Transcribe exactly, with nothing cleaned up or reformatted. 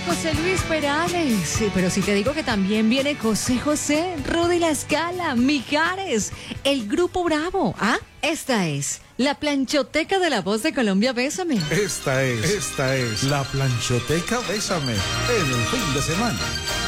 José Luis Perales. Sí, pero si te digo que también viene José José, Rudy La Scala, Mijares, el Grupo Bravo. ¿Ah? Esta es la planchoteca de La Voz de Colombia. Bésame. Esta es, esta es la planchoteca Bésame en el fin de semana.